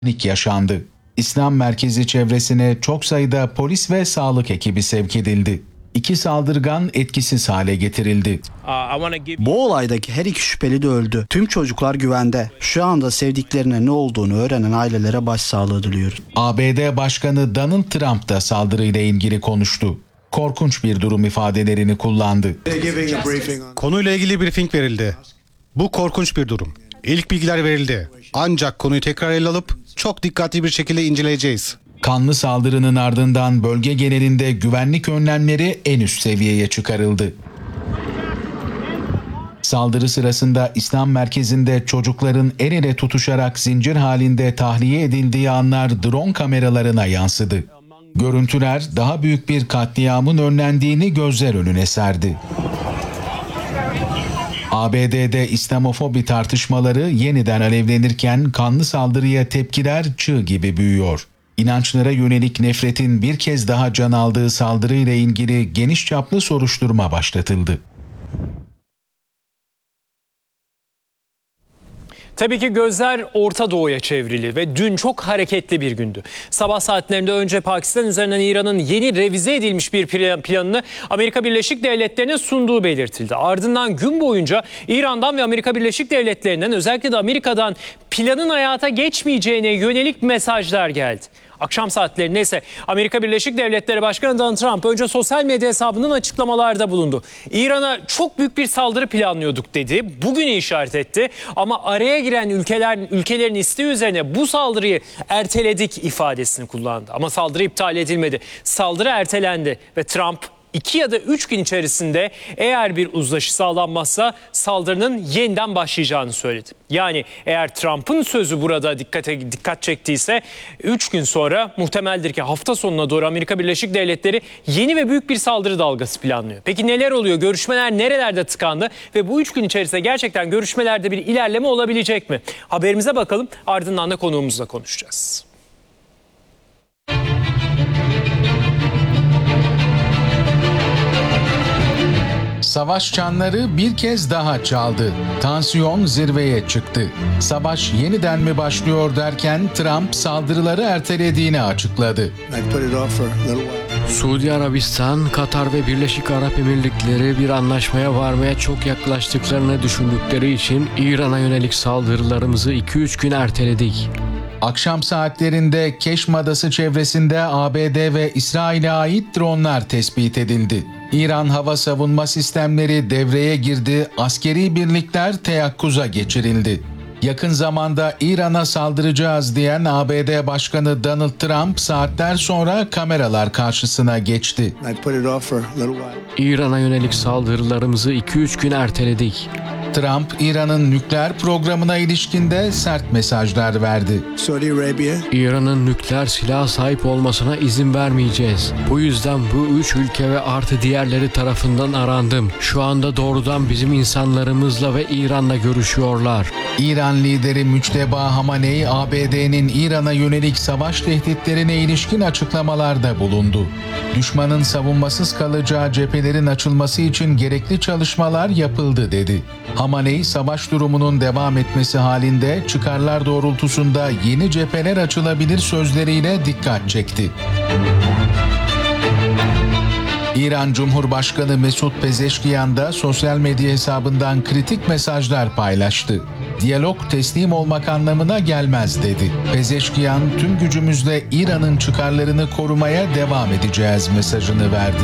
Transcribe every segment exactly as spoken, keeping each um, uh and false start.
panik yaşandı. İslam merkezi çevresine çok sayıda polis ve sağlık ekibi sevk edildi. İki saldırgan etkisiz hale getirildi. Bu olaydaki her iki şüpheli de öldü. Tüm çocuklar güvende. Şu anda sevdiklerine ne olduğunu öğrenen ailelere başsağlığı diliyoruz. A B D Başkanı Donald Trump da saldırıyla ilgili konuştu. Korkunç bir durum ifadelerini kullandı. Konuyla ilgili briefing verildi. Bu korkunç bir durum. İlk bilgiler verildi. Ancak konuyu tekrar ele alıp çok dikkatli bir şekilde inceleyeceğiz. Kanlı saldırının ardından bölge genelinde güvenlik önlemleri en üst seviyeye çıkarıldı. Saldırı sırasında İslam merkezinde çocukların el ele tutuşarak zincir halinde tahliye edildiği anlar drone kameralarına yansıdı. Görüntüler daha büyük bir katliamın önlendiğini gözler önüne serdi. A B D'de İslamofobi tartışmaları yeniden alevlenirken kanlı saldırıya tepkiler çığ gibi büyüyor. İnançlara yönelik nefretin bir kez daha can aldığı saldırıyla ilgili geniş çaplı soruşturma başlatıldı. Tabii ki gözler Orta Doğu'ya çevrili ve dün çok hareketli bir gündü. Sabah saatlerinde önce Pakistan üzerinden İran'ın yeni revize edilmiş bir planını Amerika Birleşik Devletleri'ne sunduğu belirtildi. Ardından gün boyunca İran'dan ve Amerika Birleşik Devletleri'nden, özellikle de Amerika'dan planın hayata geçmeyeceğine yönelik mesajlar geldi. Akşam saatlerinde ise Amerika Birleşik Devletleri Başkanı Donald Trump önce sosyal medya hesabından açıklamalarda bulundu. İran'a çok büyük bir saldırı planlıyorduk dedi. Bugünü işaret etti ama araya giren ülkeler, ülkelerin isteği üzerine bu saldırıyı erteledik ifadesini kullandı. Ama saldırı iptal edilmedi. Saldırı ertelendi ve Trump İki ya da üç gün içerisinde eğer bir uzlaşı sağlanmazsa saldırının yeniden başlayacağını söyledi. Yani eğer Trump'ın sözü burada dikkate dikkat çektiyse üç gün sonra muhtemeldir ki hafta sonuna doğru Amerika Birleşik Devletleri yeni ve büyük bir saldırı dalgası planlıyor. Peki neler oluyor? Görüşmeler nerelerde tıkandı? Ve bu üç gün içerisinde gerçekten görüşmelerde bir ilerleme olabilecek mi? Haberimize bakalım, ardından da konuğumuzla konuşacağız. Savaş çanları bir kez daha çaldı. Tansiyon zirveye çıktı. Savaş yeniden mi başlıyor derken Trump saldırıları ertelediğini açıkladı. Suudi Arabistan, Katar ve Birleşik Arap Emirlikleri bir anlaşmaya varmaya çok yaklaştıklarını düşündükleri için İran'a yönelik saldırılarımızı iki üç gün erteledik. Akşam saatlerinde Keşm Adası çevresinde A B D ve İsrail'e ait dronlar tespit edildi. İran hava savunma sistemleri devreye girdi, askeri birlikler teyakkuza geçirildi. Yakın zamanda İran'a saldıracağız diyen A B D Başkanı Donald Trump saatler sonra kameralar karşısına geçti. İran'a yönelik saldırılarımızı iki üç gün erteledik. Trump, İran'ın nükleer programına ilişkinde sert mesajlar verdi. İran'ın nükleer silaha sahip olmasına izin vermeyeceğiz. Bu yüzden bu üç ülke ve artı diğerleri tarafından arandım. Şu anda doğrudan bizim insanlarımızla ve İran'la görüşüyorlar. İran lideri Müçteba Hamaney, A B D'nin İran'a yönelik savaş tehditlerine ilişkin açıklamalarda bulundu. Düşmanın savunmasız kalacağı cephelerin açılması için gerekli çalışmalar yapıldı dedi. Hamaney, savaş durumunun devam etmesi halinde çıkarlar doğrultusunda yeni cepheler açılabilir sözleriyle dikkat çekti. İran Cumhurbaşkanı Mesut Pezeşkiyan da sosyal medya hesabından kritik mesajlar paylaştı. Diyalog teslim olmak anlamına gelmez dedi. Pezeşkiyan, tüm gücümüzle İran'ın çıkarlarını korumaya devam edeceğiz mesajını verdi.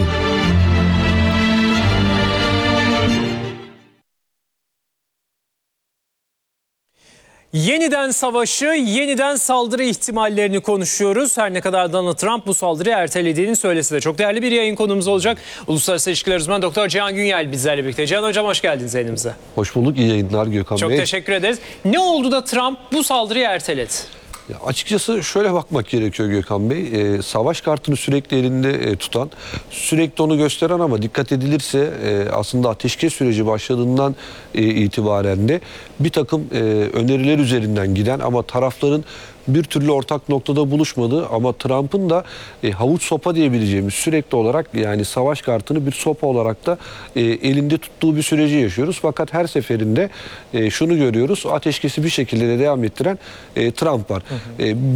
Yeniden savaşı, yeniden saldırı ihtimallerini konuşuyoruz. Her ne kadar Donald Trump bu saldırıyı ertelediğini söylese de. Çok değerli bir yayın konumuz olacak. Uluslararası İlişkiler Uzmanı Doktor Cihan Günyel bizlerle birlikte. Cihan Hocam, hoş geldiniz yayınımıza. Hoş bulduk, iyi yayınlar Gökhan Çok Bey. Çok teşekkür ederiz. Ne oldu da Trump bu saldırıyı erteledi? Ya açıkçası şöyle bakmak gerekiyor Gökhan Bey. E, savaş kartını sürekli elinde e, tutan, sürekli onu gösteren ama dikkat edilirse e, aslında ateşkes süreci başladığından e, itibaren de bir takım e, öneriler üzerinden giden ama tarafların bir türlü ortak noktada buluşmadı ama Trump'ın da e, havuç sopa diyebileceğimiz sürekli olarak yani savaş kartını bir sopa olarak da e, elinde tuttuğu bir süreci yaşıyoruz. Fakat her seferinde e, şunu görüyoruz, ateşkesi bir şekilde de devam ettiren e, Trump var. Hı hı. E,